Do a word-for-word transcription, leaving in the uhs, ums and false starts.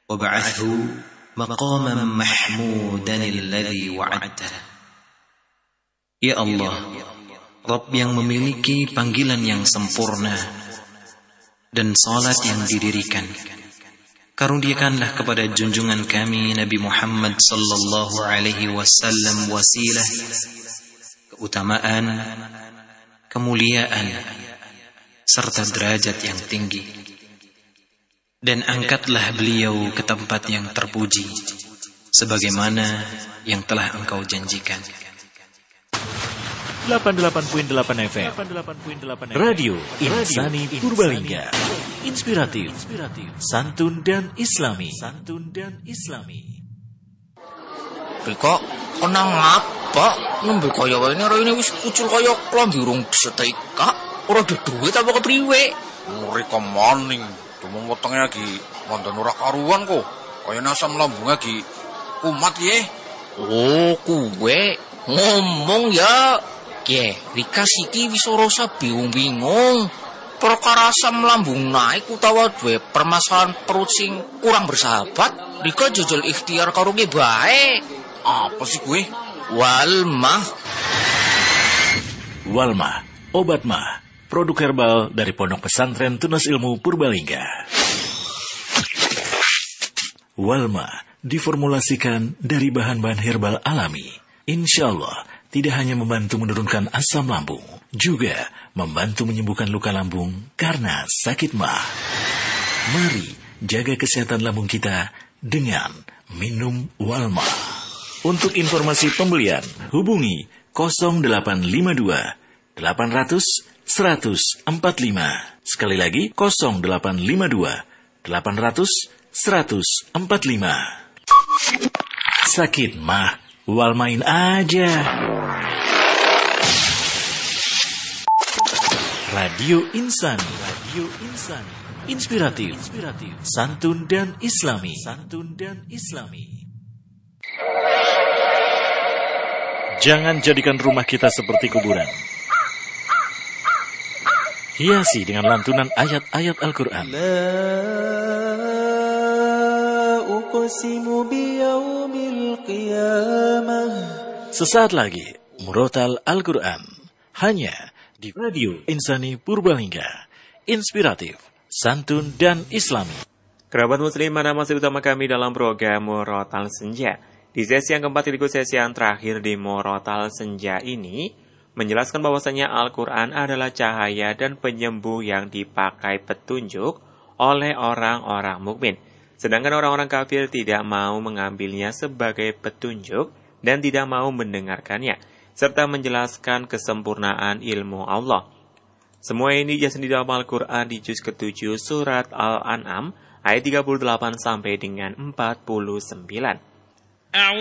wab'athhu maqaman mahmudan alladhi wa'adta. Ya Allah, Rabb yang memiliki panggilan yang sempurna dan salat yang didirikan, karuniakanlah kepada junjungan kami Nabi Muhammad sallallahu alaihi wasallam wasilah, keutamaan, kemuliaan, serta derajat yang tinggi. Dan angkatlah beliau ke tempat yang terpuji, sebagaimana yang telah Engkau janjikan. delapan puluh delapan koma delapan F M Radio Insani Purbalingga. Inspiratif, santun dan islami. Santun dan islami. Rika, kenang apa? Nembe kaya wae ini wis kucul kaya klambi urung setrika. Ora ada duit apa kepriwe? Rika maning, cuma wetenge lagi wonten ora karuan kok. Kaya asam lambung lagi kumat ye. Oh, kuwe ngomong ya. Ye, Rika siki wis ora usah bingung-bingung. Perkara asam lambung naik utawa duwe permasalahan perut sing kurang bersahabat, Rika jajal ikhtiar karo ge bae. Apa sih kuwi? Walmah. Walmah, obat mah, produk herbal dari Pondok Pesantren Tunas Ilmu Purbalingga. Walmah diformulasikan dari bahan-bahan herbal alami. Insya Allah tidak hanya membantu menurunkan asam lambung, juga membantu menyembuhkan luka lambung karena sakit mah. Mari jaga kesehatan lambung kita dengan minum Walmah. Untuk informasi pembelian, hubungi nol delapan lima dua delapan nol nol satu nol empat lima. Sekali lagi nol delapan lima dua delapan nol nol satu nol empat lima. Sakit mah, Walmain aja. Radio Insani, Radio Insani, inspiratif, inspiratif, santun dan islami, santun dan islami. Jangan jadikan rumah kita seperti kuburan. Hiasi dengan lantunan ayat-ayat Al-Quran. La uqsimu biyaumil qiyamah. Sesaat lagi, Murotal Al-Quran. Hanya di Radio Insani Purbalingga. Inspiratif, santun dan islami. Kerabat muslim, mana masih utama kami dalam program Murotal Senja. Di sesi yang keempat sekaligus sesi yang terakhir di Murotal Senja ini menjelaskan bahwasanya Al-Quran adalah cahaya dan penyembuh yang dipakai petunjuk oleh orang-orang mukmin. Sedangkan orang-orang kafir tidak mau mengambilnya sebagai petunjuk dan tidak mau mendengarkannya, serta menjelaskan kesempurnaan ilmu Allah. Semua ini dijelaskan di dalam Al-Quran di juz ketujuh surat Al-An'am ayat tiga puluh delapan sampai dengan empat puluh sembilan.